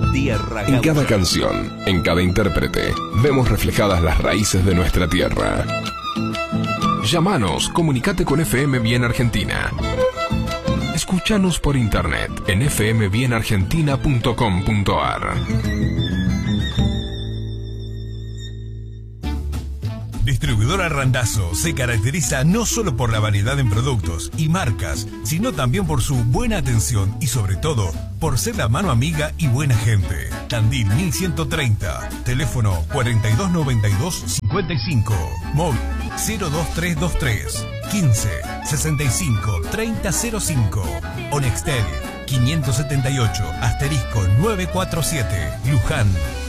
Tierra En cada Gaucha. canción, en cada intérprete, vemos reflejadas las raíces de nuestra tierra. Llámanos, comunicate con FM Bien Argentina. Escúchanos por internet en fmbienargentina.com.ar. Distribuidora Randazzo se caracteriza no solo por la variedad en productos y marcas, sino también por su buena atención y sobre todo por ser la mano amiga y buena gente. Tandil 1130, teléfono 4292-55, móvil 02323 15 65 3005, o Nextel 578 asterisco 947, Luján.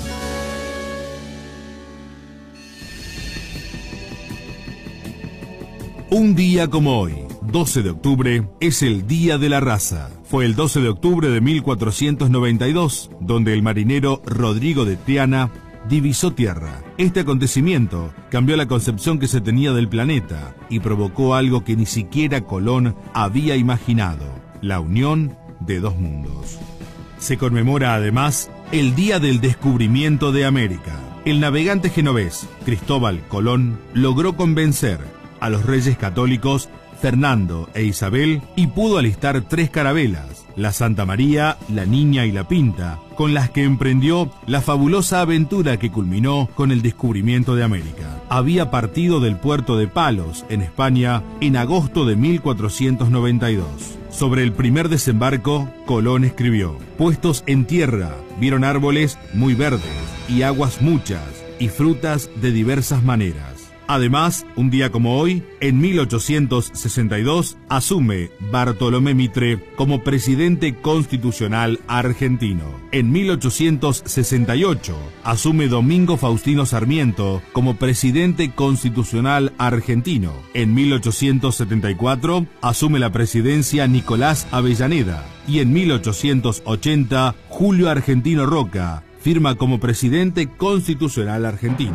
Un día como hoy, 12 de octubre, es el Día de la Raza. Fue el 12 de octubre de 1492, donde el marinero Rodrigo de Triana divisó tierra. Este acontecimiento cambió la concepción que se tenía del planeta y provocó algo que ni siquiera Colón había imaginado: la unión de dos mundos. Se conmemora además el Día del Descubrimiento de América. El navegante genovés Cristóbal Colón logró convencer a los reyes católicos Fernando e Isabel y pudo alistar 3 carabelas, la Santa María, la Niña y la Pinta, con las que emprendió la fabulosa aventura que culminó con el descubrimiento de América. Había partido del puerto de Palos, en España, en agosto de 1492. Sobre el primer desembarco, Colón escribió: puestos en tierra, vieron árboles muy verdes y aguas muchas y frutas de diversas maneras. Además, un día como hoy, en 1862, asume Bartolomé Mitre como presidente constitucional argentino. En 1868, asume Domingo Faustino Sarmiento como presidente constitucional argentino. En 1874, asume la presidencia Nicolás Avellaneda. Y en 1880, Julio Argentino Roca firma como presidente constitucional argentino.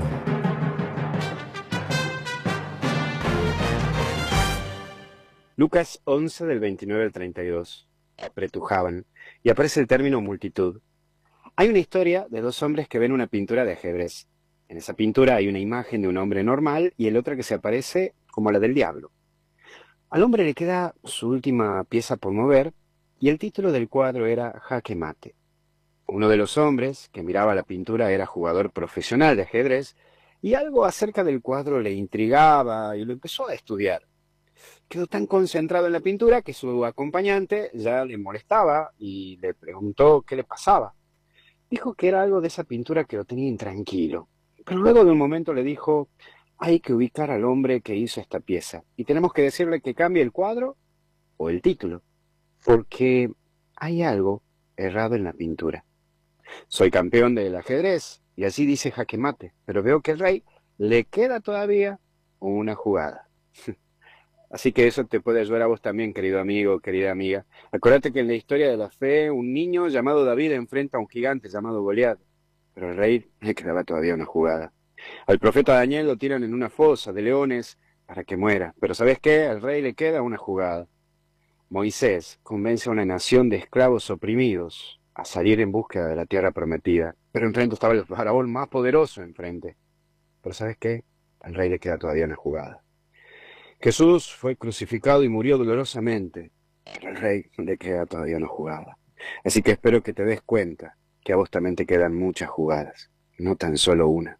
Lucas 11 del 29 al 32. Apretujaban, y aparece el término multitud. Hay una historia de 2 hombres que ven una pintura de ajedrez. En esa pintura hay una imagen de un hombre normal y el otro que se aparece como la del diablo. Al hombre le queda su última pieza por mover y el título del cuadro era Jaque Mate. Uno de los hombres que miraba la pintura era jugador profesional de ajedrez y algo acerca del cuadro le intrigaba y lo empezó a estudiar. Quedó tan concentrado en la pintura que su acompañante ya le molestaba y le preguntó qué le pasaba. Dijo que era algo de esa pintura que lo tenía intranquilo. Pero luego de un momento le dijo: hay que ubicar al hombre que hizo esta pieza y tenemos que decirle que cambie el cuadro o el título, porque hay algo errado en la pintura. Soy campeón del ajedrez y así dice Jaque Mate, pero veo que al rey le queda todavía una jugada. Así que eso te puede ayudar a vos también, querido amigo, querida amiga. Acuérdate que en la historia de la fe, un niño llamado David enfrenta a un gigante llamado Goliat, pero al rey le quedaba todavía una jugada. Al profeta Daniel lo tiran en una fosa de leones para que muera, pero ¿sabes qué? Al rey le queda una jugada. Moisés convence a una nación de esclavos oprimidos a salir en búsqueda de la tierra prometida, pero enfrente estaba el faraón más poderoso enfrente. Pero ¿sabes qué? Al rey le queda todavía una jugada. Jesús fue crucificado y murió dolorosamente, pero al rey le queda todavía una jugada. Así que espero que te des cuenta que a vos también te quedan muchas jugadas, no tan solo una.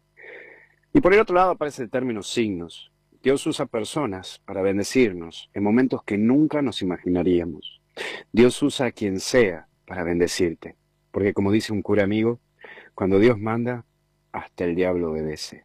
Y por el otro lado aparece el término signos. Dios usa personas para bendecirnos en momentos que nunca nos imaginaríamos. Dios usa a quien sea para bendecirte, porque como dice un cura amigo, cuando Dios manda, hasta el diablo obedece.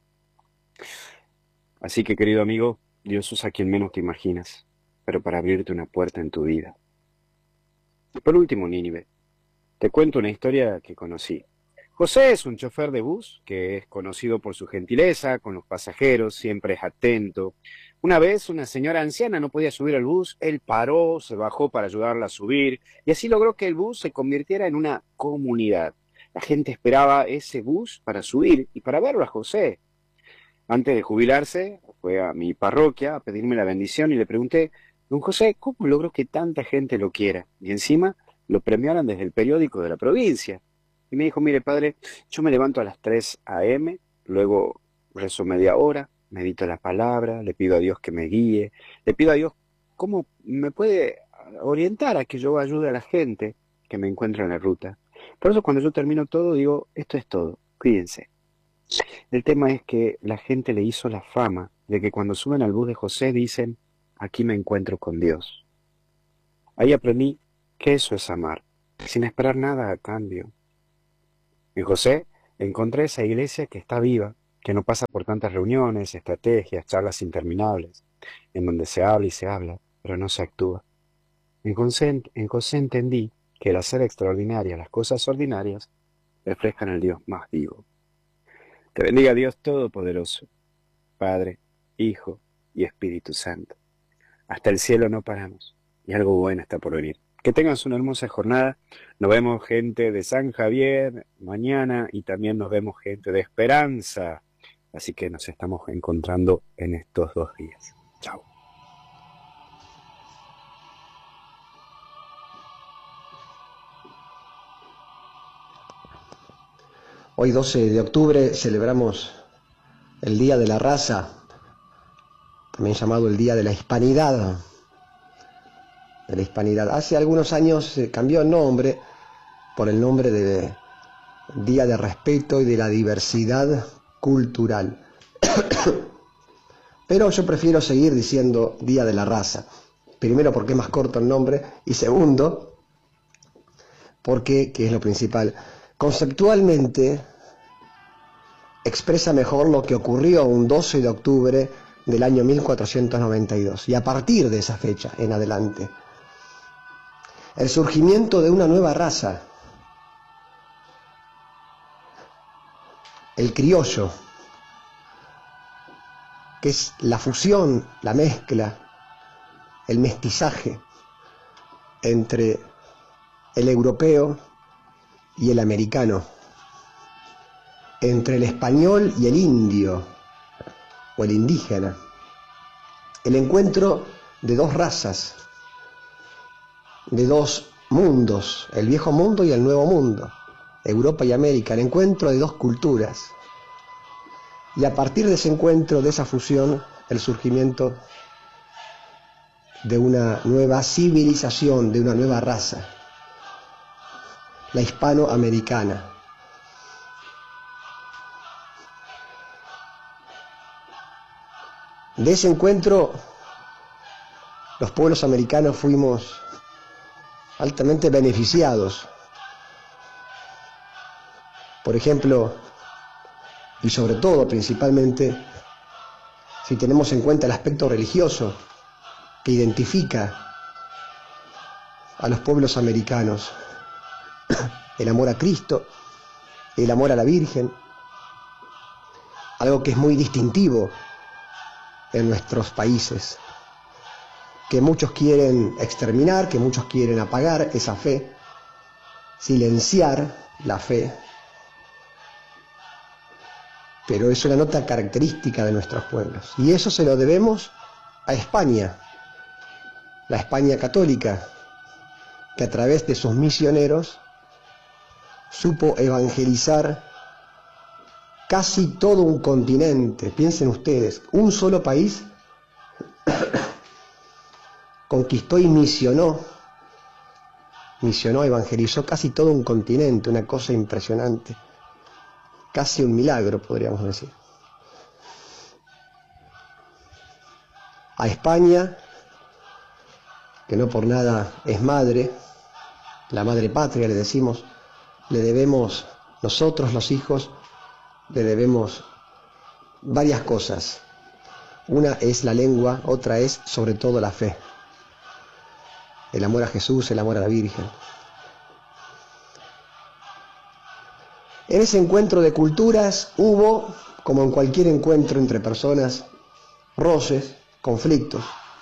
Así que, querido amigo, Dios usa a quien menos te imaginas, pero para abrirte una puerta en tu vida. Y por último, Nínive, te cuento una historia que conocí. José es un chofer de bus que es conocido por su gentileza con los pasajeros, siempre es atento. Una vez una señora anciana no podía subir al bus, él paró, se bajó para ayudarla a subir y así logró que el bus se convirtiera en una comunidad. La gente esperaba ese bus para subir y para verlo a José. Antes de jubilarse, fue a mi parroquia a pedirme la bendición y le pregunté: don José, ¿cómo logró que tanta gente lo quiera? Y encima lo premiaran desde el periódico de la provincia. Y me dijo, mire padre, yo me levanto a las 3 a.m., luego rezo media hora, medito la palabra, le pido a Dios que me guíe, le pido a Dios cómo me puede orientar a que yo ayude a la gente que me encuentra en la ruta. Por eso cuando yo termino todo digo, esto es todo, cuídense. El tema es que la gente le hizo la fama de que cuando suben al bus de José dicen, aquí me encuentro con Dios. Ahí aprendí que eso es amar, sin esperar nada a cambio. En José encontré esa iglesia que está viva, que no pasa por tantas reuniones, estrategias, charlas interminables, en donde se habla y se habla, pero no se actúa. En José entendí que el hacer extraordinaria las cosas ordinarias reflejan al Dios más vivo. Te bendiga Dios Todopoderoso, Padre, Hijo y Espíritu Santo. Hasta el cielo no paramos y algo bueno está por venir. Que tengas una hermosa jornada. Nos vemos gente de San Javier mañana y también nos vemos gente de Esperanza. Así que nos estamos encontrando en estos 2 días. Chao. Hoy 12 de octubre celebramos el Día de la Raza, también llamado el Día de la Hispanidad. Hace algunos años se cambió el nombre por el nombre de Día de Respeto y de la Diversidad Cultural. Pero yo prefiero seguir diciendo Día de la Raza. Primero porque es más corto el nombre y segundo porque, que es lo principal, conceptualmente expresa mejor lo que ocurrió un 12 de octubre del año 1492 y a partir de esa fecha en adelante. El surgimiento de una nueva raza, el criollo, que es la fusión, la mezcla, el mestizaje entre el europeo y el americano, entre el español y el indio o el indígena, el encuentro de dos razas, de dos mundos, el viejo mundo y el nuevo mundo, Europa y América, el encuentro de dos culturas. Y a partir de ese encuentro, de esa fusión, el surgimiento de una nueva civilización, de una nueva raza, la hispanoamericana. De ese encuentro, los pueblos americanos fuimos altamente beneficiados. Por ejemplo, y sobre todo, principalmente, si tenemos en cuenta el aspecto religioso que identifica a los pueblos americanos, el amor a Cristo, el amor a la Virgen, algo que es muy distintivo en nuestros países, que muchos quieren exterminar, que muchos quieren apagar esa fe, silenciar la fe, pero es una nota característica de nuestros pueblos. Y eso se lo debemos a España, la España católica, que a través de sus misioneros supo evangelizar casi todo un continente. Piensen ustedes, un solo país conquistó y misionó, evangelizó casi todo un continente, una cosa impresionante, casi un milagro, podríamos decir. A España, que no por nada es madre, la madre patria le decimos, le debemos, nosotros los hijos, le debemos varias cosas. Una es la lengua, otra es sobre todo la fe. El amor a Jesús, el amor a la Virgen. En ese encuentro de culturas hubo, como en cualquier encuentro entre personas, roces, conflictos,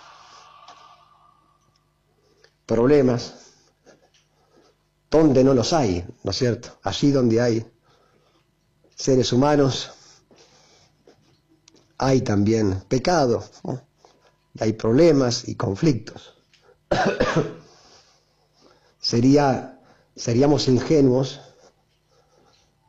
problemas, donde no los hay, ¿no es cierto? Allí donde hay seres humanos, hay también pecado, ¿no? Hay problemas y conflictos. Seríamos ingenuos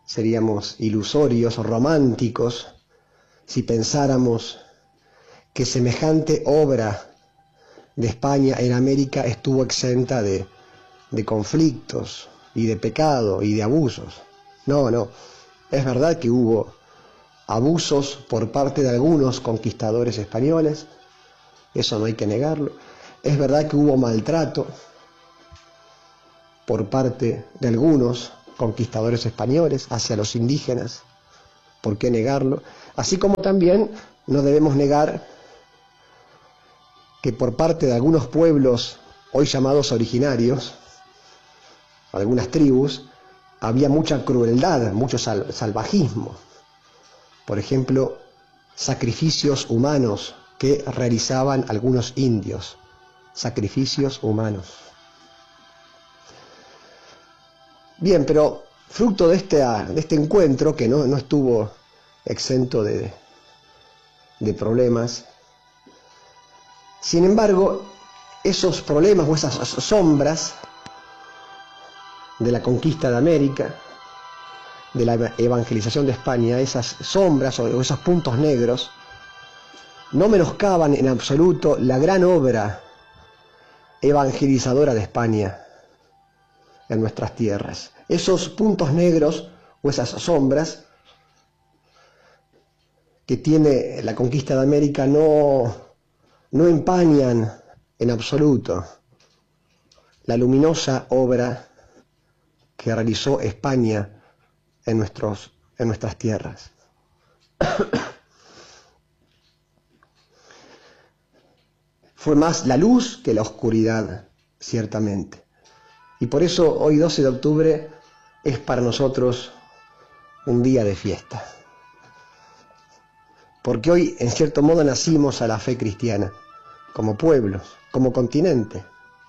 seríamos ilusorios o románticos si pensáramos que semejante obra de España en América estuvo exenta de conflictos y de pecado y de abusos. No, no. Es verdad que hubo abusos por parte de algunos conquistadores españoles, eso no hay que negarlo. Es verdad que hubo maltrato por parte de algunos conquistadores españoles hacia los indígenas, ¿por qué negarlo? Así como también no debemos negar que por parte de algunos pueblos hoy llamados originarios, algunas tribus, había mucha crueldad, mucho salvajismo. Por ejemplo, sacrificios humanos que realizaban algunos indios, sacrificios humanos. Bien, pero fruto de este encuentro, que no estuvo exento de problemas, sin embargo, esos problemas o esas sombras de la conquista de América, de la evangelización de España, esas sombras o esos puntos negros, no menoscaban en absoluto la gran obra evangelizadora de España en nuestras tierras. Esos puntos negros o esas sombras que tiene la conquista de América no empañan en absoluto la luminosa obra que realizó España en nuestras tierras. Fue más la luz que la oscuridad, ciertamente. Y por eso hoy 12 de octubre es para nosotros un día de fiesta. Porque hoy, en cierto modo, nacimos a la fe cristiana, como pueblos, como continente.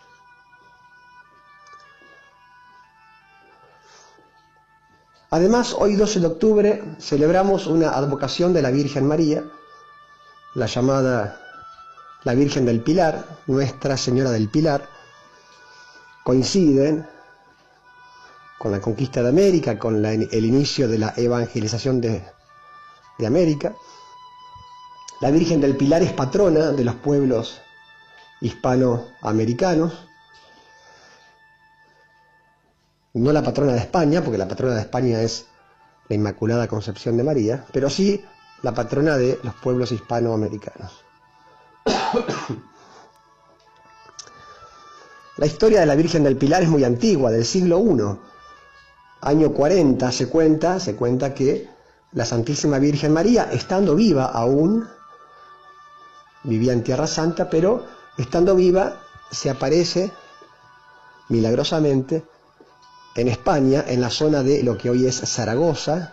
Además, hoy 12 de octubre celebramos una advocación de la Virgen María, la llamada la Virgen del Pilar, Nuestra Señora del Pilar. Coinciden con la conquista de América, con el inicio de la evangelización de América. La Virgen del Pilar es patrona de los pueblos hispanoamericanos, no la patrona de España, porque la patrona de España es la Inmaculada Concepción de María, pero sí la patrona de los pueblos hispanoamericanos. La historia de la Virgen del Pilar es muy antigua, del siglo I. Año 40 se cuenta que la Santísima Virgen María, estando viva aún, vivía en Tierra Santa, pero estando viva se aparece milagrosamente en España, en la zona de lo que hoy es Zaragoza,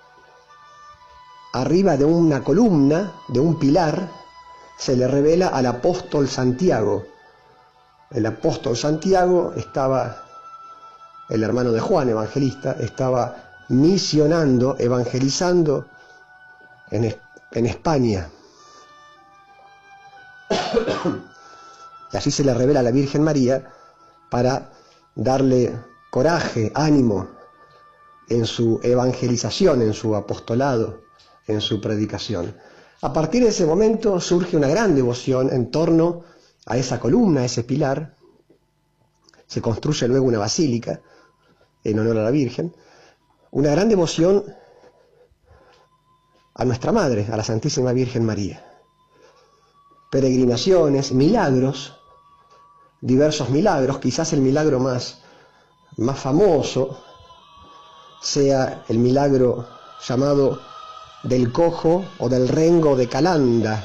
arriba de una columna, de un pilar, se le revela al apóstol Santiago. El apóstol Santiago estaba, el hermano de Juan, evangelista, estaba misionando, evangelizando en España. Y así se le revela a la Virgen María para darle coraje, ánimo en su evangelización, en su apostolado, en su predicación. A partir de ese momento surge una gran devoción en torno a esa columna, a ese pilar. Se construye luego una basílica en honor a la Virgen. Una gran devoción a nuestra Madre, a la Santísima Virgen María. Peregrinaciones, milagros, diversos milagros. Quizás el milagro más famoso sea el milagro llamado del cojo o del rengo de Calanda.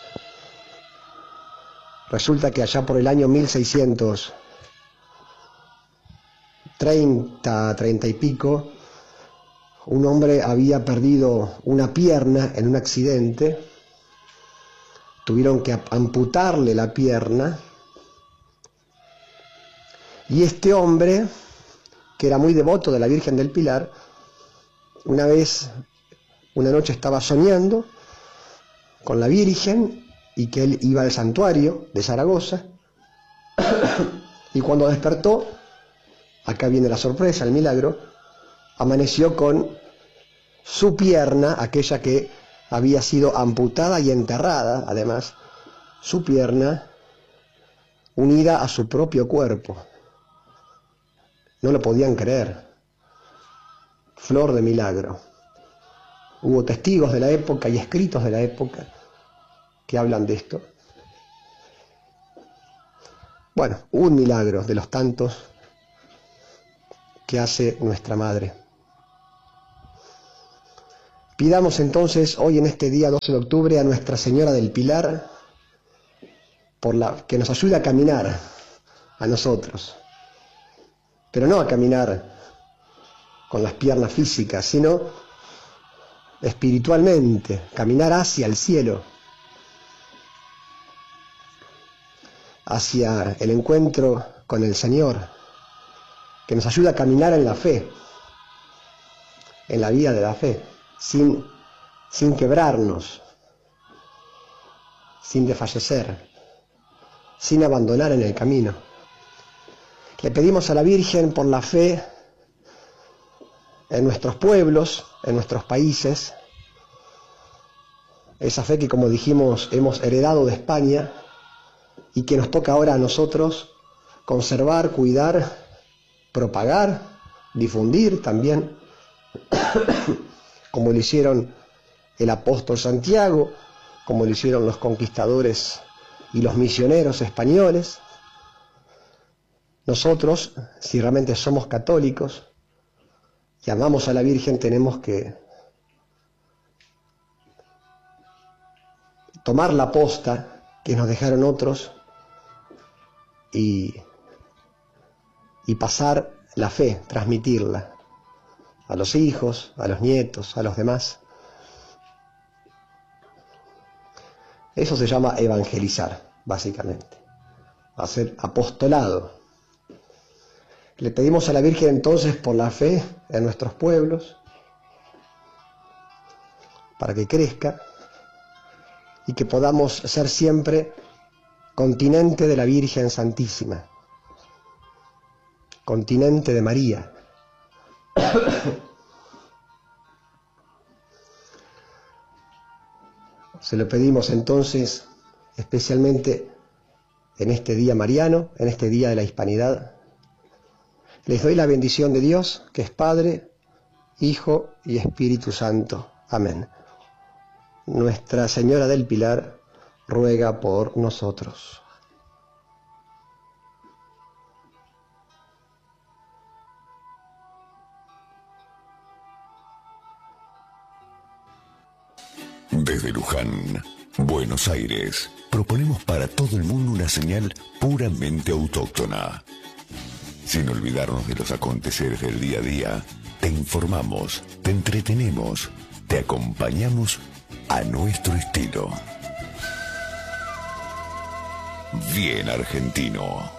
Resulta que allá por el año 1630 y pico, un hombre había perdido una pierna en un accidente. Tuvieron que amputarle la pierna. Y este hombre, que era muy devoto de la Virgen del Pilar, una noche estaba soñando con la Virgen y que él iba al santuario de Zaragoza, y cuando despertó, acá viene la sorpresa, el milagro, amaneció con su pierna, aquella que había sido amputada y enterrada, además, su pierna unida a su propio cuerpo. No lo podían creer. Flor de milagro. Hubo testigos de la época y escritos de la época que hablan de esto. Bueno, un milagro de los tantos que hace nuestra Madre. Pidamos entonces hoy en este día 12 de octubre a Nuestra Señora del Pilar que nos ayude a caminar a nosotros, pero no a caminar con las piernas físicas, sino espiritualmente, caminar hacia el cielo, hacia el encuentro con el Señor, que nos ayuda a caminar en la fe, en la vida de la fe, sin quebrarnos, sin desfallecer, sin abandonar en el camino. Le pedimos a la Virgen por la fe en nuestros pueblos, en nuestros países, esa fe que, como dijimos, hemos heredado de España y que nos toca ahora a nosotros conservar, cuidar, propagar, difundir también, como lo hicieron el apóstol Santiago, como lo hicieron los conquistadores y los misioneros españoles. Nosotros, si realmente somos católicos y amamos a la Virgen, tenemos que tomar la posta que nos dejaron otros y pasar la fe, transmitirla a los hijos, a los nietos, a los demás. Eso se llama evangelizar, básicamente, hacer apostolado. Le pedimos a la Virgen entonces por la fe en nuestros pueblos, para que crezca y que podamos ser siempre continente de la Virgen Santísima, continente de María. Se lo pedimos entonces especialmente en este día mariano, en este día de la Hispanidad. Les doy la bendición de Dios, que es Padre, Hijo y Espíritu Santo. Amén. Nuestra Señora del Pilar ruega por nosotros. Desde Luján, Buenos Aires, proponemos para todo el mundo una señal puramente autóctona. Sin olvidarnos de los aconteceres del día a día, te informamos, te entretenemos, te acompañamos a nuestro estilo. Bien argentino.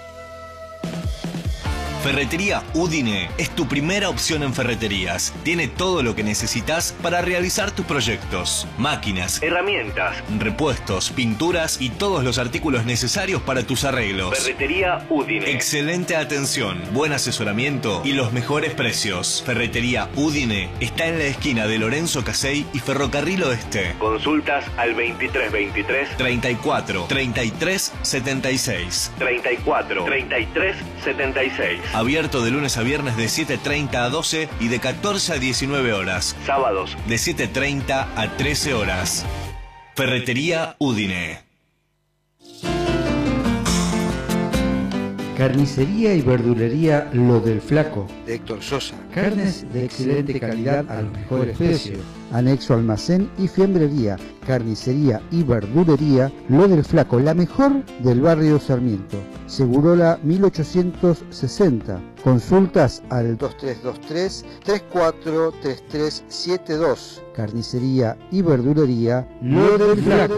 Ferretería Udine es tu primera opción en ferreterías. Tiene todo lo que necesitas para realizar tus proyectos. Máquinas, herramientas, repuestos, pinturas y todos los artículos necesarios para tus arreglos. Ferretería Udine. Excelente atención, buen asesoramiento y los mejores precios. Ferretería Udine está en la esquina de Lorenzo Casey y Ferrocarril Oeste. Consultas al 2323 34 33 76. 34 33 76. Abierto de lunes a viernes de 7:30 a 12 y de 14 a 19 horas. Sábados de 7:30 a 13 horas. Ferretería Udine. Carnicería y verdulería Lo del Flaco, de Héctor Sosa. Carnes de excelente calidad a los mejores precios. Anexo almacén y fiambrería. Carnicería y verdulería Lo del Flaco, la mejor del barrio Sarmiento. Segurola 1860. Consultas al 2323-343372. Carnicería y verdulería Lo del Flaco.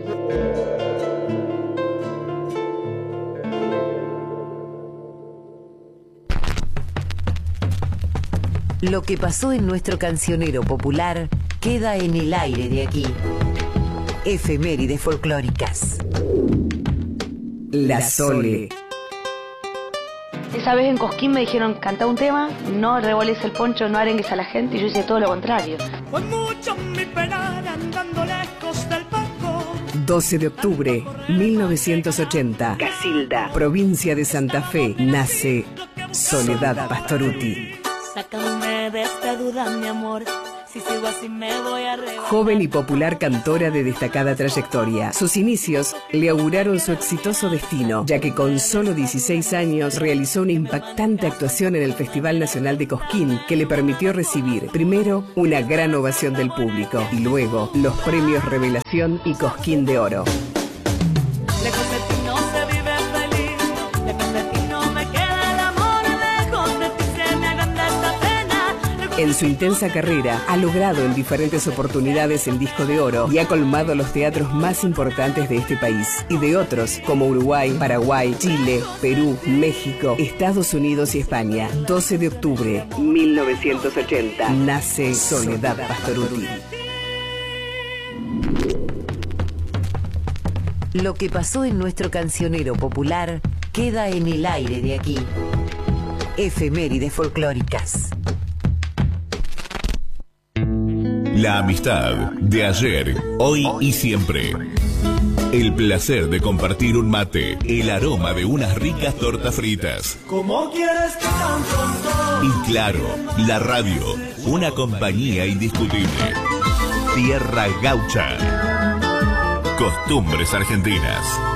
Lo que pasó en nuestro cancionero popular queda en el aire de aquí. Efemérides folclóricas. La Sole. El Esa vez en Cosquín me dijeron, canta un tema, no revoles el poncho, no arengues a la gente, y yo hice todo lo contrario. Fue mucho mi penar andando lejos del banco. 12 de octubre, 1980. Casilda, provincia de Santa Fe. Nace Soledad Pastorutti. Sácame de esta duda, mi amor. Si sigo así me voy a arrebatar. Joven y popular cantora de destacada trayectoria. Sus inicios le auguraron su exitoso destino, ya que con solo 16 años realizó una impactante actuación en el Festival Nacional de Cosquín, que le permitió recibir primero una gran ovación del público y luego los premios Revelación y Cosquín de Oro. Lejos de ti no se vive feliz, lejos de ti no me queda el amor, lejos de ti se me agranda esta pena. En su intensa carrera ha logrado en diferentes oportunidades el disco de oro y ha colmado los teatros más importantes de este país y de otros como Uruguay, Paraguay, Chile, Perú, México, Estados Unidos y España. 12 de octubre, 1980. Nace Soledad Pastorutti. Lo que pasó en nuestro cancionero popular queda en el aire de aquí. Efemérides folclóricas. La amistad de ayer, hoy y siempre. El placer de compartir un mate, el aroma de unas ricas tortas fritas. ¿Cómo quieres que tan pronto? Y claro, la radio, una compañía indiscutible. Tierra Gaucha. Costumbres argentinas.